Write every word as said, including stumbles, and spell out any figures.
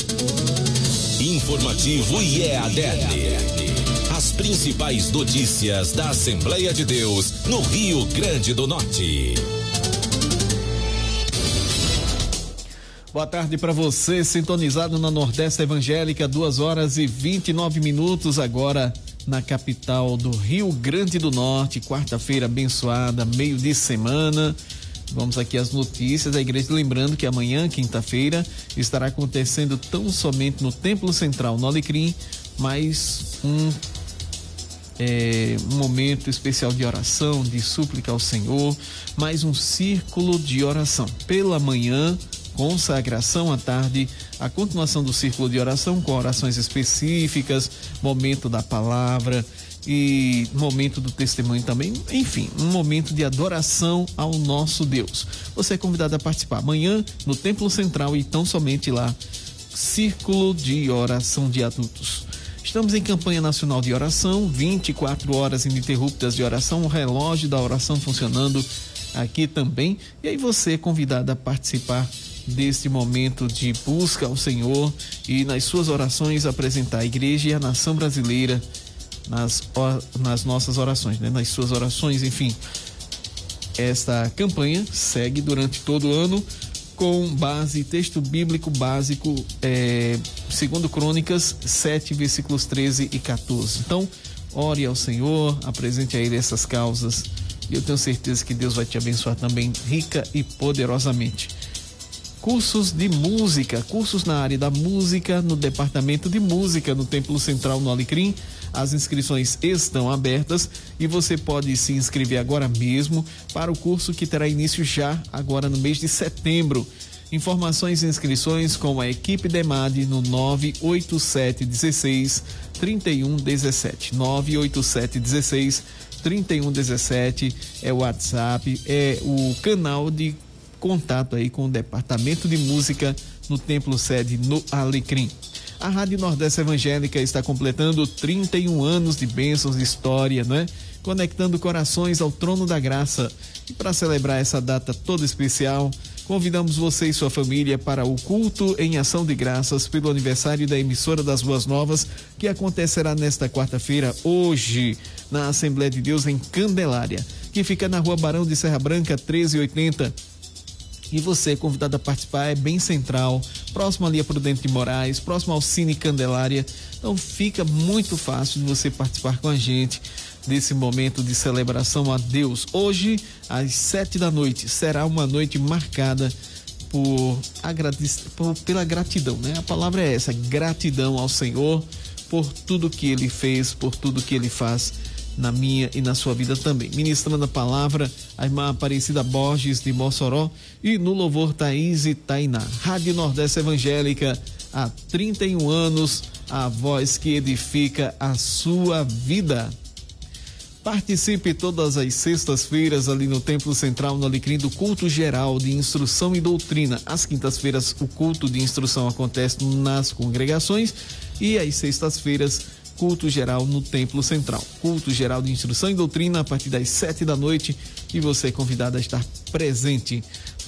Informativo I E A D R. As principais notícias da Assembleia de Deus no Rio Grande do Norte. Boa tarde para você, sintonizado na Nordeste Evangélica, duas horas e vinte e nove minutos agora na capital do Rio Grande do Norte, quarta-feira abençoada, meio de semana. Vamos aqui às notícias da igreja, lembrando que amanhã, quinta-feira, estará acontecendo tão somente no Templo Central no Alecrim, mais um, é, um momento especial de oração, de súplica ao Senhor, mais um círculo de oração. Pela manhã, consagração à tarde, a continuação do círculo de oração com orações específicas, momento da palavra e momento do testemunho também, enfim, um momento de adoração ao nosso Deus. Você é convidado a participar amanhã no Templo Central e tão somente lá, círculo de oração de adultos. Estamos em campanha nacional de oração, vinte e quatro horas ininterruptas de oração, o relógio da oração funcionando aqui também, e aí você é convidado a participar deste momento de busca ao Senhor e nas suas orações apresentar a igreja e a nação brasileira nas, nas nossas orações, né? Nas suas orações, enfim. Esta campanha segue durante todo o ano com base, texto bíblico básico, é, segundo Crônicas sete, versículos treze e quatorze. Então, ore ao Senhor, apresente a Ele essas causas e eu tenho certeza que Deus vai te abençoar também rica e poderosamente. Cursos de música, cursos na área da música, no departamento de música, no Templo Central no Alecrim. As inscrições estão abertas e você pode se inscrever agora mesmo para o curso que terá início já agora no mês de setembro. Informações e inscrições com a equipe da EMAD no nove oito sete um seis, três um um sete. nove oito sete um seis, três um um sete é o WhatsApp, é o canal de contato aí com o Departamento de Música no Templo Sede no Alecrim. A Rádio Nordeste Evangélica está completando trinta e um anos de bênçãos de história, né? Conectando corações ao trono da graça. E para celebrar essa data toda especial, convidamos você e sua família para o culto em ação de graças pelo aniversário da emissora das Boas Novas, que acontecerá nesta quarta-feira, hoje, na Assembleia de Deus em Candelária, que fica na Rua Barão de Serra Branca, treze oitenta. E você é convidado a participar, é bem central, próximo ali a Prudente de Moraes, próximo ao Cine Candelária. Então fica muito fácil de você participar com a gente desse momento de celebração a Deus. Hoje, às sete da noite, será uma noite marcada por, por pela gratidão, né? A palavra é essa, gratidão ao Senhor por tudo que Ele fez, por tudo que Ele faz na minha e na sua vida também. Ministrando a palavra, a irmã Aparecida Borges de Mossoró e no louvor Thaís e Tainá. Rádio Nordeste Evangélica, há trinta e um anos, a voz que edifica a sua vida. Participe todas as sextas-feiras ali no Templo Central no Alecrim do culto geral de instrução e doutrina. Às quintas-feiras o culto de instrução acontece nas congregações e às sextas-feiras culto geral no Templo Central. Culto geral de instrução e doutrina a partir das sete da noite e você é convidado a estar presente.